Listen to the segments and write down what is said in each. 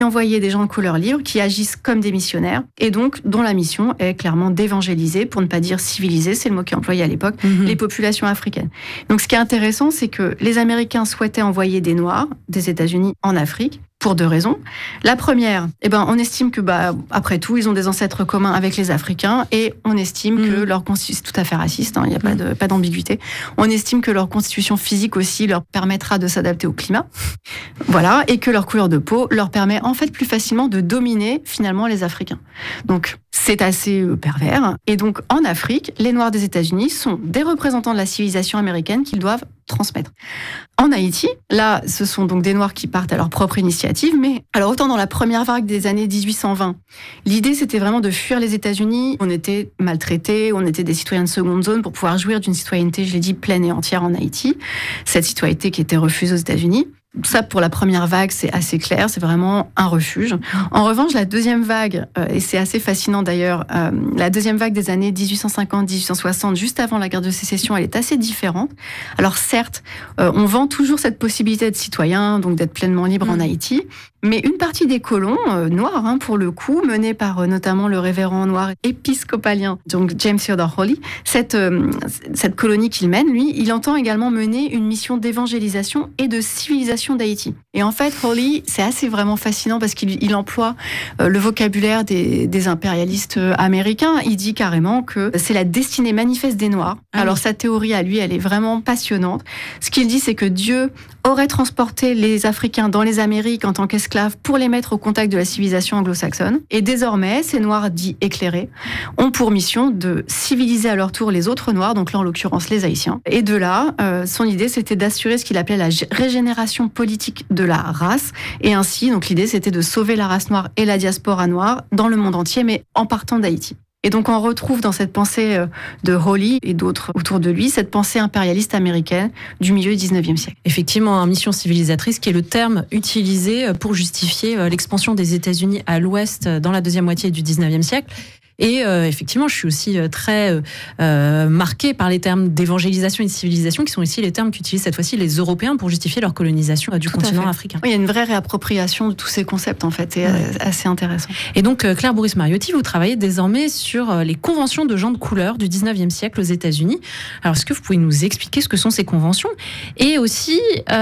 envoyer des gens de couleur libre qui agissent comme des missionnaires et donc dont la mission est clairement d'évangéliser, pour ne pas dire civiliser, c'est le mot qui est employé à l'époque, les populations africaines. Donc ce qui est intéressant, c'est que les Américains souhaitaient envoyer des Noirs des États-Unis en Afrique pour 2 raisons. La première, on estime que, après tout, ils ont des ancêtres communs avec les Africains et on estime que leur constitution, c'est tout à fait raciste, il n'y a pas d'ambiguïté, on estime que leur constitution physique aussi leur permettra de s'adapter au climat. Voilà, et que leur couleur de peau leur permet en fait plus facilement de dominer finalement les Africains. Donc, c'est assez pervers. Et donc, en Afrique, les Noirs des États-Unis sont des représentants de la civilisation américaine qu'ils doivent transmettre. En Haïti, là, ce sont donc des Noirs qui partent à leur propre initiative, mais alors autant dans la première vague des années 1820, l'idée c'était vraiment de fuir les États-Unis. On était maltraités, on était des citoyens de seconde zone pour pouvoir jouir d'une citoyenneté, je l'ai dit, pleine et entière en Haïti. Cette citoyenneté qui était refusée aux États-Unis. Ça, pour la première vague, c'est assez clair, c'est vraiment un refuge. En revanche, la deuxième vague, et c'est assez fascinant d'ailleurs, la deuxième vague des années 1850-1860, juste avant la guerre de sécession, elle est assez différente. Alors certes, on vend toujours cette possibilité d'être citoyen, donc d'être pleinement libre en Haïti, mais une partie des colons noirs, pour le coup, menés par notamment le révérend noir épiscopalien, donc James Theodore Hawley, cette colonie qu'il mène, lui, il entend également mener une mission d'évangélisation et de civilisation d'Haïti. Et en fait, Hawley, c'est assez vraiment fascinant parce qu'il emploie le vocabulaire des impérialistes américains. Il dit carrément que c'est la destinée manifeste des Noirs. Alors sa théorie à lui, elle est vraiment passionnante. Ce qu'il dit, c'est que Dieu aurait transporté les Africains dans les Amériques en tant qu'esclaves pour les mettre au contact de la civilisation anglo-saxonne. Et désormais, ces Noirs dits éclairés ont pour mission de civiliser à leur tour les autres Noirs, donc là en l'occurrence les Haïtiens. Et de là, son idée, c'était d'assurer ce qu'il appelait la régénération politique de la race. Et ainsi, donc l'idée, c'était de sauver la race noire et la diaspora noire dans le monde entier, mais en partant d'Haïti. Et donc on retrouve dans cette pensée de Hawley et d'autres autour de lui, cette pensée impérialiste américaine du milieu du 19e siècle. Effectivement, mission civilisatrice qui est le terme utilisé pour justifier l'expansion des États-Unis à l'ouest dans la deuxième moitié du 19e siècle. Et effectivement, je suis aussi très marquée par les termes d'évangélisation et de civilisation, qui sont aussi les termes qu'utilisent cette fois-ci les Européens pour justifier leur colonisation du continent africain. Oui, il y a une vraie réappropriation de tous ces concepts, en fait, et assez intéressant. Et donc, Claire Bourris-Mariotti, vous travaillez désormais sur les conventions de gens de couleur du 19e siècle aux États-Unis. Alors, est-ce que vous pouvez nous expliquer ce que sont ces conventions ? Et aussi...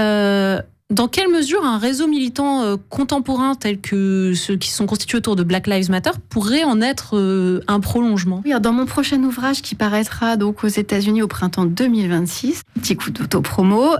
dans quelle mesure un réseau militant contemporain tel que ceux qui sont constitués autour de Black Lives Matter pourrait en être un prolongement ? Oui, dans mon prochain ouvrage qui paraîtra donc aux États-Unis au printemps 2026, petit coup d'auto-promo,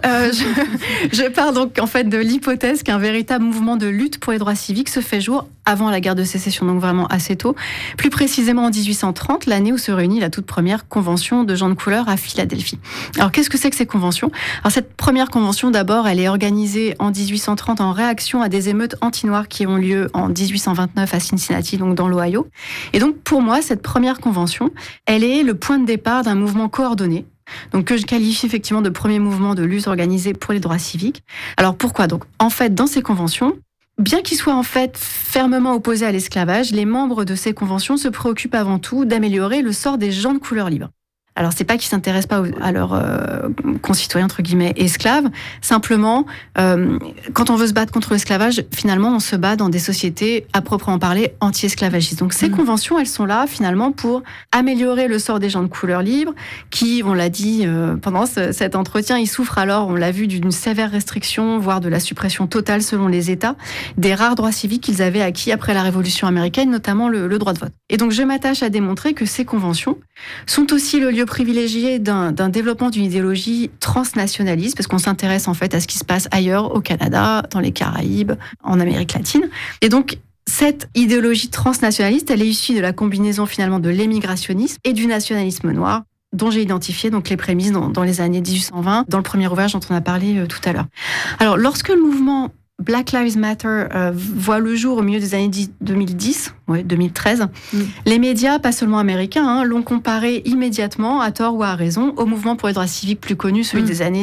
je pars donc en fait de l'hypothèse qu'un véritable mouvement de lutte pour les droits civiques se fait jour avant la guerre de sécession, donc vraiment assez tôt, plus précisément en 1830, l'année où se réunit la toute première convention de gens de couleur à Philadelphie. Alors qu'est-ce que c'est que ces conventions ? Alors cette première convention, d'abord, elle est organisée en 1830 en réaction à des émeutes anti-noirs qui ont lieu en 1829 à Cincinnati, donc dans l'Ohio. Et donc pour moi, cette première convention, elle est le point de départ d'un mouvement coordonné, donc que je qualifie effectivement de premier mouvement de lutte organisé pour les droits civiques. Alors pourquoi ? Donc en fait, dans ces conventions, bien qu'ils soient en fait fermement opposés à l'esclavage, les membres de ces conventions se préoccupent avant tout d'améliorer le sort des gens de couleur libre. Alors, c'est pas qu'ils s'intéressent pas à leurs concitoyens, entre guillemets, esclaves. Simplement, quand on veut se battre contre l'esclavage, finalement, on se bat dans des sociétés, à proprement parler, anti-esclavagistes. Donc, ces conventions, elles sont là, finalement, pour améliorer le sort des gens de couleur libre, qui, on l'a dit pendant cet entretien, ils souffrent alors, on l'a vu, d'une sévère restriction, voire de la suppression totale, selon les États, des rares droits civiques qu'ils avaient acquis après la Révolution américaine, notamment le droit de vote. Et donc, je m'attache à démontrer que ces conventions sont aussi le lieu privilégié d'un développement d'une idéologie transnationaliste, parce qu'on s'intéresse en fait à ce qui se passe ailleurs, au Canada, dans les Caraïbes, en Amérique latine. Et donc, cette idéologie transnationaliste, elle est issue de la combinaison finalement de l'émigrationnisme et du nationalisme noir, dont j'ai identifié donc les prémices dans les années 1820, dans le premier ouvrage dont on a parlé tout à l'heure. Alors, lorsque le mouvement Black Lives Matter voit le jour au milieu des années 2010, 2013. Les médias, pas seulement américains, l'ont comparé immédiatement, à tort ou à raison, au mouvement pour les droits civiques plus connu, celui des années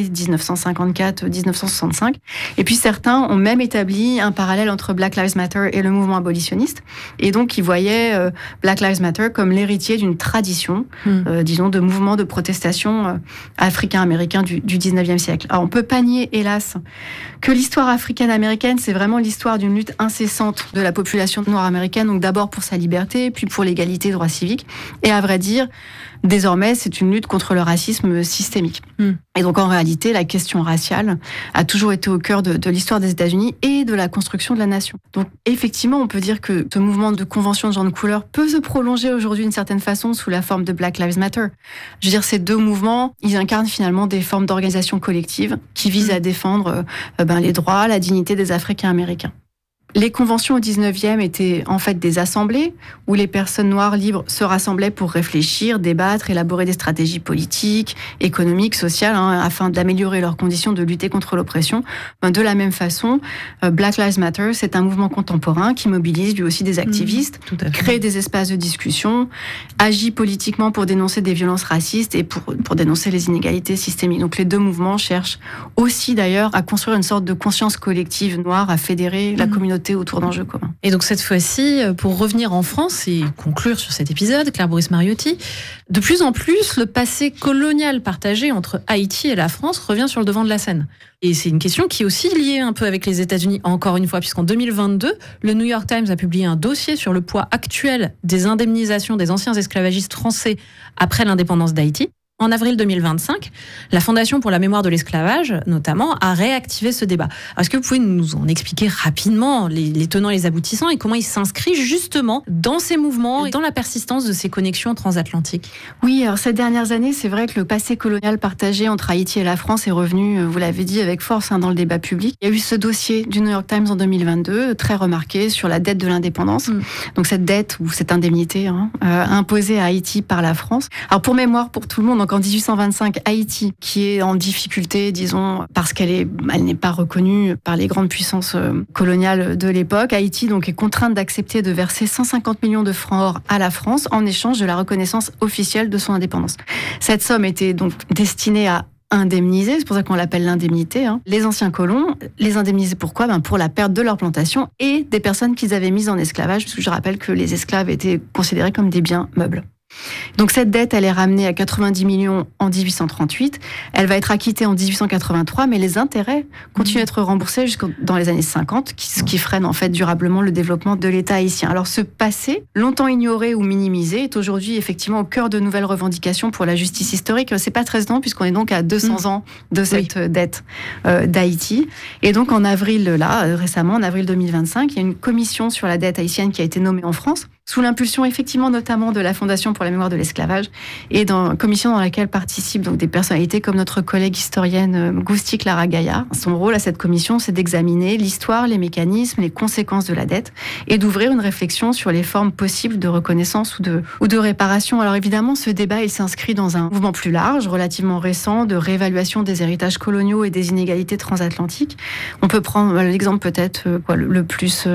1954-1965. Et puis certains ont même établi un parallèle entre Black Lives Matter et le mouvement abolitionniste. Et donc ils voyaient Black Lives Matter comme l'héritier d'une tradition, disons, de mouvements de protestation africains-américains du 19e siècle. Alors on peut pas nier, hélas, que l'histoire africaine-américaine, c'est vraiment l'histoire d'une lutte incessante de la population noire américaine, donc d'abord pour sa liberté, puis pour l'égalité et droits civiques. Et à vrai dire, désormais, c'est une lutte contre le racisme systémique. Et donc, en réalité, la question raciale a toujours été au cœur de l'histoire des États-Unis et de la construction de la nation. Donc, effectivement, on peut dire que ce mouvement de convention de gens de couleur peut se prolonger aujourd'hui d'une certaine façon sous la forme de Black Lives Matter. Je veux dire, ces deux mouvements, ils incarnent finalement des formes d'organisation collective qui visent à défendre les droits, la dignité des Africains-Américains. Les conventions au 19e étaient en fait des assemblées où les personnes noires libres se rassemblaient pour réfléchir, débattre, élaborer des stratégies politiques, économiques, sociales, afin d'améliorer leurs conditions de lutter contre l'oppression. De la même façon, Black Lives Matter, c'est un mouvement contemporain qui mobilise lui aussi des activistes, crée des espaces de discussion, agit politiquement pour dénoncer des violences racistes et pour dénoncer les inégalités systémiques. Donc les deux mouvements cherchent aussi d'ailleurs à construire une sorte de conscience collective noire, à fédérer la communauté autour d'enjeux communs. Et donc cette fois-ci, pour revenir en France et conclure sur cet épisode, Claire Boris-Mariotti, de plus en plus, le passé colonial partagé entre Haïti et la France revient sur le devant de la scène. Et c'est une question qui est aussi liée un peu avec les États-Unis, encore une fois, puisqu'en 2022, le New York Times a publié un dossier sur le poids actuel des indemnisations des anciens esclavagistes français après l'indépendance d'Haïti. En avril 2025, la Fondation pour la mémoire de l'esclavage, notamment, a réactivé ce débat. Alors, est-ce que vous pouvez nous en expliquer rapidement les tenants et les aboutissants et comment il s'inscrit justement dans ces mouvements et dans la persistance de ces connexions transatlantiques ? Oui, alors ces dernières années, c'est vrai que le passé colonial partagé entre Haïti et la France est revenu, vous l'avez dit, avec force dans le débat public. Il y a eu ce dossier du New York Times en 2022, très remarqué, sur la dette de l'indépendance. Donc cette dette ou cette indemnité imposée à Haïti par la France. Alors pour mémoire, pour tout le monde, en 1825, Haïti, qui est en difficulté, disons, parce qu'elle n'est pas reconnue par les grandes puissances coloniales de l'époque, Haïti donc est contrainte d'accepter de verser 150 millions de francs or à la France en échange de la reconnaissance officielle de son indépendance. Cette somme était donc destinée à indemniser, c'est pour ça qu'on l'appelle l'indemnité, les anciens colons. Les indemniser pourquoi ? Pour la perte de leur plantation et des personnes qu'ils avaient mises en esclavage, parce que je rappelle que les esclaves étaient considérés comme des biens meubles. Donc cette dette, elle est ramenée à 90 millions en 1838. Elle va être acquittée en 1883, mais les intérêts continuent à être remboursés jusqu'en dans les années 50, ce qui freine en fait durablement le développement de l'État haïtien. Alors ce passé, longtemps ignoré ou minimisé, est aujourd'hui effectivement au cœur de nouvelles revendications pour la justice historique. C'est pas très étonnant puisqu'on est donc à 200 ans de cette dette d'Haïti. Et donc en avril, récemment, en avril 2025, il y a une commission sur la dette haïtienne qui a été nommée en France, sous l'impulsion effectivement notamment de la Fondation pour la mémoire de l'esclavage, et dans une commission dans laquelle participent donc des personnalités comme notre collègue historienne Gousty Clara Gaillard. Son rôle à cette commission, c'est d'examiner l'histoire, les mécanismes, les conséquences de la dette, et d'ouvrir une réflexion sur les formes possibles de reconnaissance ou de réparation. Alors évidemment, ce débat, il s'inscrit dans un mouvement plus large, relativement récent, de réévaluation des héritages coloniaux et des inégalités transatlantiques. On peut prendre l'exemple peut-être le plus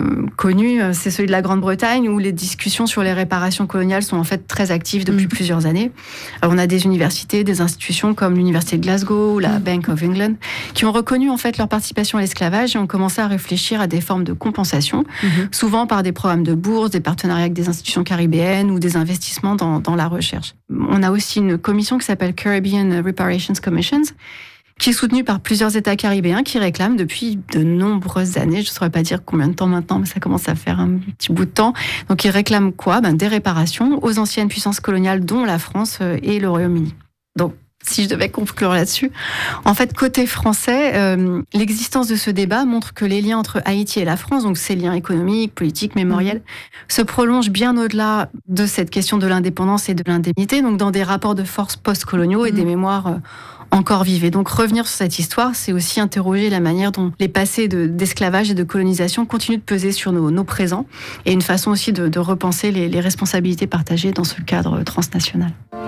connu, c'est celui de la Grande-Bretagne, où les discussions sur les réparations coloniales sont en fait très actives depuis plusieurs années. Alors, on a des universités, des institutions comme l'Université de Glasgow ou la Bank of England qui ont reconnu en fait leur participation à l'esclavage et ont commencé à réfléchir à des formes de compensation, souvent par des programmes de bourse, des partenariats avec des institutions caribéennes ou des investissements dans la recherche. On a aussi une commission qui s'appelle Caribbean Reparations Commissions, qui est soutenue par plusieurs États caribéens qui réclament depuis de nombreuses années, je ne saurais pas dire combien de temps maintenant, mais ça commence à faire un petit bout de temps. Donc ils réclament quoi ? Des réparations aux anciennes puissances coloniales, dont la France et le Royaume-Uni. Donc, si je devais conclure là-dessus, en fait, côté français, l'existence de ce débat montre que les liens entre Haïti et la France, donc ces liens économiques, politiques, mémoriels, se prolongent bien au-delà de cette question de l'indépendance et de l'indemnité, donc dans des rapports de force post-coloniaux et des mémoires encore vives. Et donc revenir sur cette histoire, c'est aussi interroger la manière dont les passés d'esclavage et de colonisation continuent de peser sur nos présents, et une façon aussi de repenser les responsabilités partagées dans ce cadre transnational.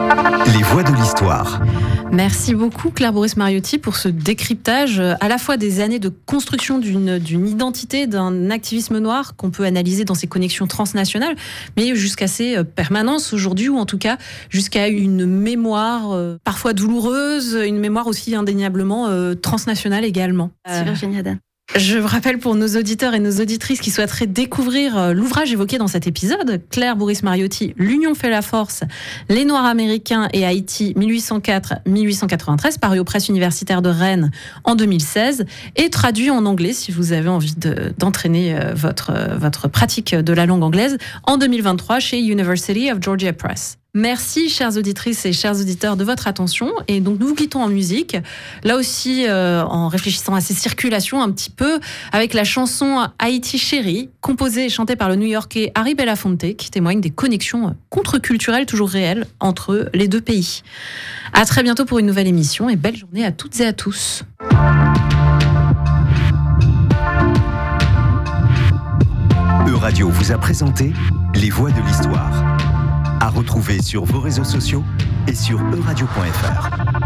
Les voix de l'histoire. Merci beaucoup Claire Boris-Mariotti pour ce décryptage à la fois des années de construction d'une identité, d'un activisme noir qu'on peut analyser dans ses connexions transnationales, mais jusqu'à ses permanences aujourd'hui, ou en tout cas jusqu'à une mémoire parfois douloureuse, une mémoire aussi indéniablement transnationale également. C'est Virginie Adan. Je vous rappelle pour nos auditeurs et nos auditrices qui souhaiteraient découvrir l'ouvrage évoqué dans cet épisode, Claire Boris-Mariotti, L'Union fait la force, les Noirs américains et Haïti 1804-1893, paru aux presses universitaires de Rennes en 2016 et traduit en anglais si vous avez envie d'entraîner votre pratique de la langue anglaise en 2023 chez University of Georgia Press. Merci, chères auditrices et chers auditeurs, de votre attention. Et donc, nous vous quittons en musique. Là aussi, en réfléchissant à ces circulations un petit peu, avec la chanson Haïti Chérie, composée et chantée par le New-Yorkais Harry Belafonte, qui témoigne des connexions contre-culturelles toujours réelles entre les deux pays. À très bientôt pour une nouvelle émission et belle journée à toutes et à tous. Euradio vous a présenté Les Voix de l'Histoire. À retrouver sur vos réseaux sociaux et sur euradio.fr.